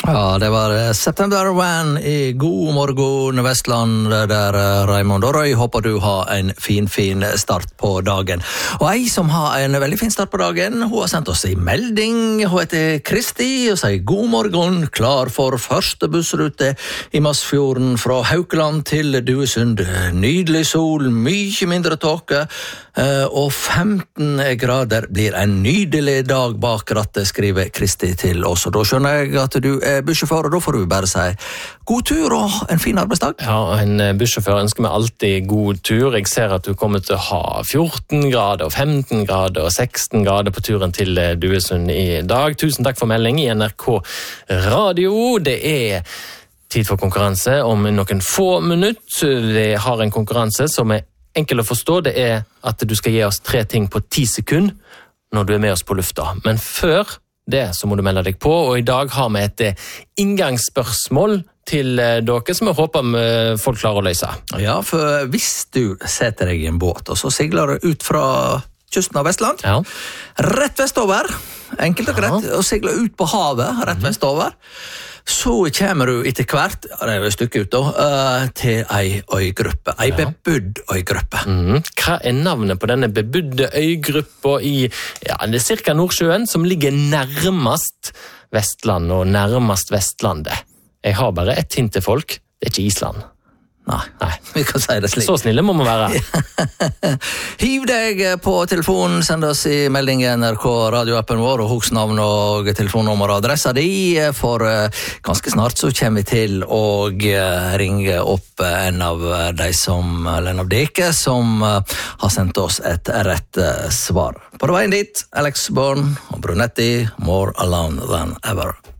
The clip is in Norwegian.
Ja, det var September Van I God morgon Vestland der Raimond og Røy. Håper du har en fin start på dagen. Og ei som har en veldig fin start på dagen, hun har sendt oss en melding. Hun heter Kristi og sier god morgen, klar for første bussrute I Masfjorden fra Haukeland til Duesund. Nydelig sol, mye mindre tåke og 15 grader blir en nydelig dag bak rattet, skriver Kristi til oss. Og da skjønner jeg at du bussjåfør, og da får du bare si god tur og en fin arbeidsdag. Ja, en bussjåfør ønsker meg alltid god tur. Jeg ser at du kommer til å ha 14 grader, 15 grader og 16 grader på turen til Duesund I dag. Tusen takk for melding I NRK Radio. Det tid for konkurranse om noen få minutter. Vi har en konkurranse som enkel å forstå. Det at du skal gi oss 3 ting på 10 sekunder når du med oss på lufta. Men før det så må du melde deg på, og I dag har vi et inngangsspørsmål til dere som jeg håper folk klarer å løse. Ja, for hvis du setter deg I en båt, og så sigler du ut fra kysten av Vestland, rett vestover, enkelt og greit, og sigler ut på havet, rett vestover, så kommer du etter hvert, det et stykke ut da, til ei øygruppe, ei bebudd øygruppe. Hva navnet på denne bebudde øygruppa I, det cirka Nordsjøen, som ligger nærmest Vestland og nærmest Vestlandet? Jeg har bare ett hint til folk, det ikke Island. Nei, vi kan si det slik. Så snille må man være. Hiv deg på telefonen, send oss I melding I NRK radioappen vår, og husk navn og telefonnummer og adressa di, for ganske snart så kommer vi til å ringe opp en av dere som har sendt oss et rett svar. På veien dit, Alex Bourne og Brunetti, More Alone Than Ever.